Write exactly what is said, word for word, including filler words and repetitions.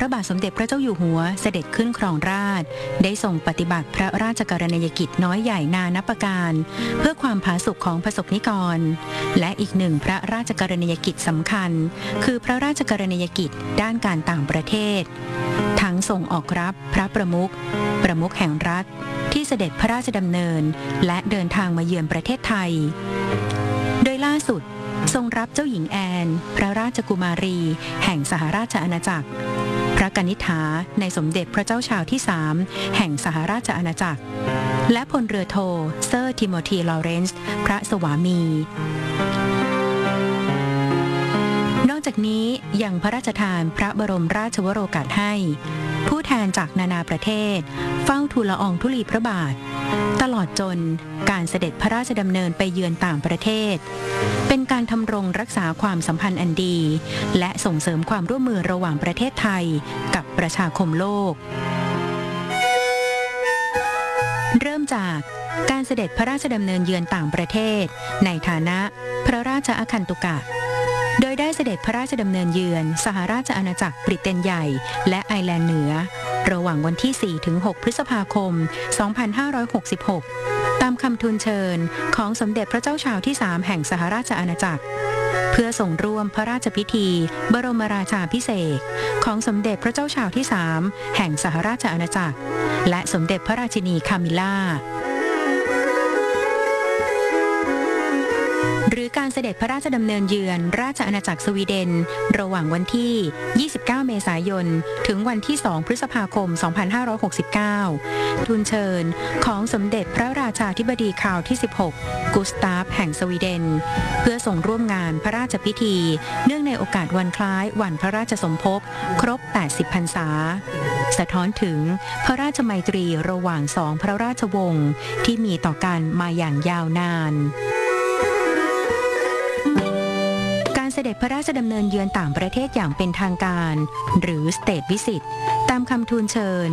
ระบาทสมเด็จพระเจ้าอยู่หัวเสด็จขึ้นครองราชย์ได้ทรงปฏิบัติพระราชกรณียกิจน้อยใหญ่นานับประการเพื่อความผาสุกของประสบนิกรและอีกหนึ่งพระราชกรณียกิจสำคัญคือพระราชกรณียกิจด้านการต่างประเทศทั้งทรงออกรับพระประมุขประมุขแห่งรัฐที่เสด็จพระราชดำเนินและเดินทางมาเยือนประเทศไทยโดยล่าสุดทรงรับเจ้าหญิงแอนพระราชกุมารีแห่งสหราชอาณาจักรพระกนิษฐาในสมเด็จพระเจ้าชาวที่สามแห่งสหราชอาณาจักรและพลเรือโทเซอร์ทิโมธีลอเรนซ์พระสวามีนอกจากนี้ยังพระราชทานพระบรมราชวโรกาสให้ผู้แทนจากนานาประเทศเฝ้าทูลละอองธุลีพระบาทตลอดจนการเสด็จพระราชดำเนินไปเยือนต่างประเทศเป็นการทำรงรักษาความสัมพันธ์อันดีและส่งเสริมความร่วมมือระหว่างประเทศไทยกับประชาคมโลกเริ่มจากการเสด็จพระราชดำเนินเยือนต่างประเทศในฐานะพระราชอาคันตุกะโดยได้เสด็จพระราชดำเนินเยือนสหราชอาณาจักรบริเตนใหญ่และไอร์แลนด์เหนือระหว่างวันที่ สี่ถึงหก พฤษภาคม สองพันห้าร้อยหกสิบหก ตามคำทูลเชิญของสมเด็จพระเจ้าชาวที่สามแห่งสหราชอาณาจักรเพื่อส่งร่วมพระราชพิธีบรมราชาภิเษกของสมเด็จพระเจ้าชาวที่สามแห่งสหราชอาณาจักรและสมเด็จพระราชินีคามิล่าหรือการเสด็จพระราชดำเนินเยือนราชอาณาจักรสวีเดนระหว่างวันที่ ยี่สิบเก้า เมษายนถึงวันที่ สอง พฤษภาคม สองพันห้าร้อยหกสิบเก้า ทูลเชิญของสมเด็จพระราชาธิบดีคาร์ลที่ สิบหก กุสตาฟแห่งสวีเดนเพื่อส่งร่วมงานพระราชพิธีเนื่องในโอกาสวันคล้ายวันพระราชสมภพครบ แปดสิบ พรรษาสะท้อนถึงพระราชมัยตรีระหว่างสองพระราชวงศ์ที่มีต่อกันมาอย่างยาวนานเสด็จพระราชดำเนินเยือนต่างประเทศอย่างเป็นทางการหรือ State Visit ตามคำทูลเชิญ